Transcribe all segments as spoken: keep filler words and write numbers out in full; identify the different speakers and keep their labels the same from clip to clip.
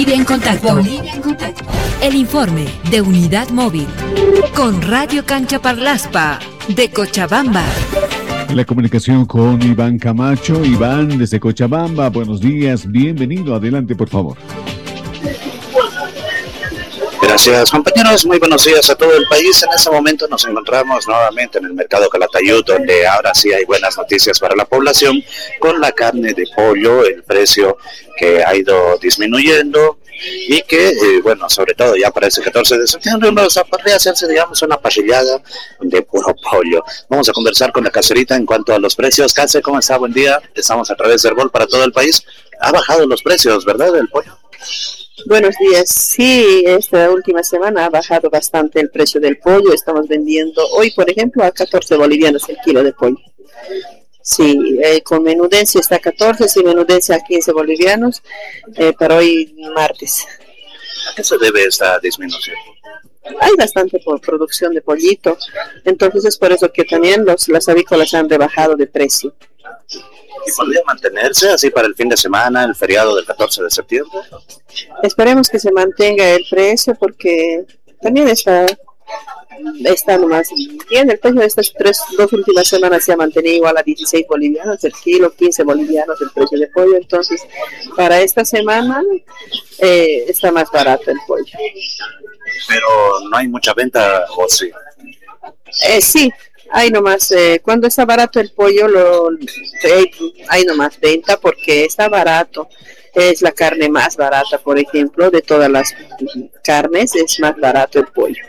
Speaker 1: Bolivia en contacto. Bolivia en contacto. El informe de Unidad Móvil con Radio Cancha Parlaspa de Cochabamba.
Speaker 2: La comunicación con Iván Camacho. Iván, desde Cochabamba, buenos días, bienvenido, adelante por favor.
Speaker 3: Gracias, compañeros, muy buenos días a todo el país. En este momento nos encontramos nuevamente en el mercado Calatayud, donde ahora sí hay buenas noticias para la población, con la carne de pollo, el precio que ha ido disminuyendo y que, eh, bueno, sobre todo ya para ese catorce de septiembre, nos podría hacerse, digamos, una parrillada de puro pollo. Vamos a conversar con la caserita en cuanto a los precios. Case, ¿cómo está? Buen día. Estamos a través de Herbol para todo el país. Ha bajado los precios, ¿verdad, del pollo?
Speaker 4: Buenos días. Sí, esta última semana ha bajado bastante el precio del pollo. Estamos vendiendo hoy, por ejemplo, a catorce bolivianos el kilo de pollo. Sí, eh, con menudencia está a catorce, sin menudencia a quince bolivianos eh, para hoy martes.
Speaker 3: ¿A qué se debe esta disminución?
Speaker 4: Hay bastante por producción de pollito, entonces es por eso que también los, las avícolas han rebajado de precio.
Speaker 3: ¿Y podría mantenerse así para el fin de semana, el feriado del catorce de septiembre?
Speaker 4: Esperemos que se mantenga el precio porque también está, está nomás bien. El precio de estas tres, dos últimas semanas se ha mantenido igual a dieciséis bolivianos el kilo, quince bolivianos el precio de pollo. Entonces, para esta semana eh, está más barato el pollo.
Speaker 3: Pero no hay mucha venta, ¿o sí?
Speaker 4: Eh, sí. Hay nomás, eh, cuando está barato el pollo, lo, eh, hay nomás venta porque está barato. Es la carne más barata, por ejemplo, de todas las carnes, es más barato el pollo.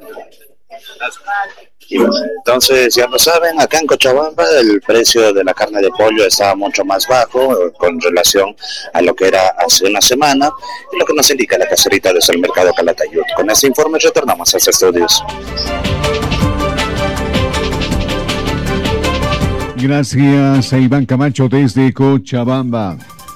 Speaker 3: Y bueno, entonces, ya lo saben, acá en Cochabamba el precio de la carne de pollo está mucho más bajo con relación a lo que era hace una semana, y lo que nos indica la caserita desde el mercado Calatayud. Con ese informe retornamos a los estudios.
Speaker 2: Gracias a Iván Camacho desde Cochabamba.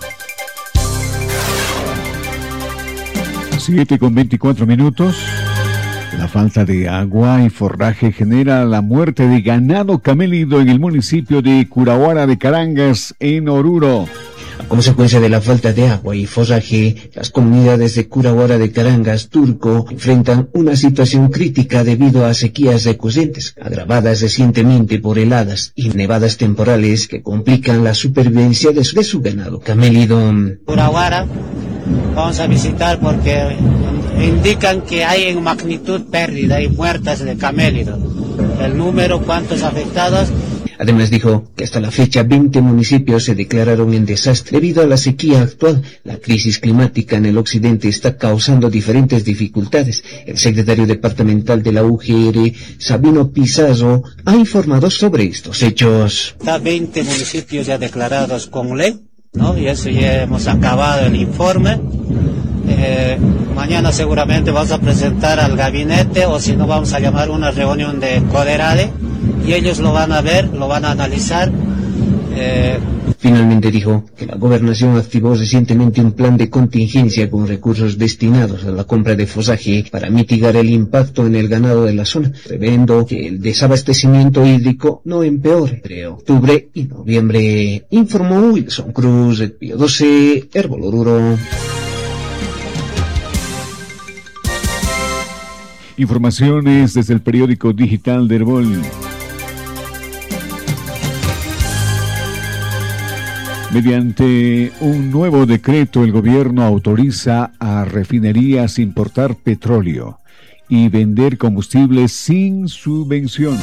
Speaker 2: siete con veinticuatro minutos. La falta de agua y forraje genera la muerte de ganado camélido en el municipio de Curahuara de Carangas, en Oruro.
Speaker 5: A consecuencia de la falta de agua y forraje, las comunidades de Curahuara de Carangas, Turco, enfrentan una situación crítica debido a sequías recurrentes, agravadas recientemente por heladas y nevadas temporales que complican la supervivencia de su, de su ganado camélido.
Speaker 6: Curahuara, vamos a visitar porque indican que hay en magnitud pérdida y muertes de camélido. El número, cuántos afectados.
Speaker 5: Además dijo que hasta la fecha veinte municipios se declararon en desastre debido a la sequía actual. La crisis climática en el occidente está causando diferentes dificultades. El secretario departamental de la U G R, Sabino Pizarro, ha informado sobre estos hechos.
Speaker 6: Está veinte municipios ya declarados con ley, ¿no? Y eso ya hemos acabado el informe. Eh, mañana seguramente vamos a presentar al gabinete, o si no vamos a llamar una reunión de CODERADE y ellos lo van a ver, lo van a analizar. Eh...
Speaker 5: Finalmente dijo que la gobernación activó recientemente un plan de contingencia con recursos destinados a la compra de forraje para mitigar el impacto en el ganado de la zona, previendo que el desabastecimiento hídrico no empeore entre octubre y noviembre, informó Wilson Cruz, de Pío doce, Herbol Oruro.
Speaker 2: Informaciones desde el periódico digital de Herbol. Mediante un nuevo decreto, el gobierno autoriza a refinerías importar petróleo y vender combustibles sin subvención.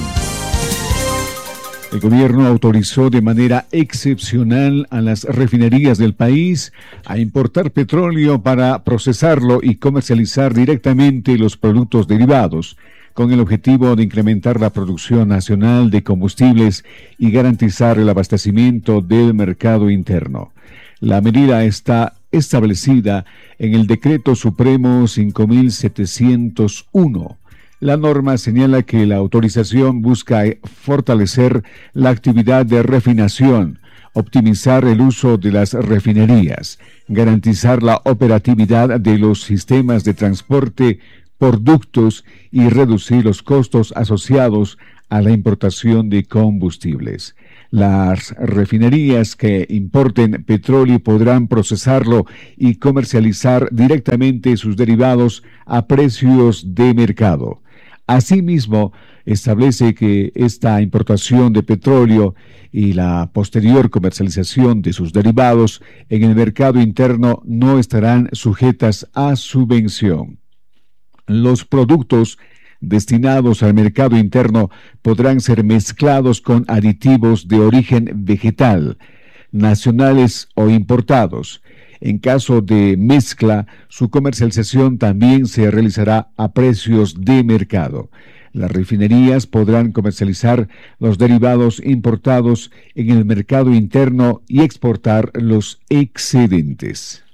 Speaker 2: El gobierno autorizó de manera excepcional a las refinerías del país a importar petróleo para procesarlo y comercializar directamente los productos derivados, con el objetivo de incrementar la producción nacional de combustibles y garantizar el abastecimiento del mercado interno. La medida está establecida en el Decreto Supremo cinco mil setecientos uno. La norma señala que la autorización busca fortalecer la actividad de refinación, optimizar el uso de las refinerías, garantizar la operatividad de los sistemas de transporte por ductos y reducir los costos asociados a la importación de combustibles. Las refinerías que importen petróleo podrán procesarlo y comercializar directamente sus derivados a precios de mercado. Asimismo, establece que esta importación de petróleo y la posterior comercialización de sus derivados en el mercado interno no estarán sujetas a subvención. Los productos destinados al mercado interno podrán ser mezclados con aditivos de origen vegetal, nacionales o importados. En caso de mezcla, su comercialización también se realizará a precios de mercado. Las refinerías podrán comercializar los derivados importados en el mercado interno y exportar los excedentes.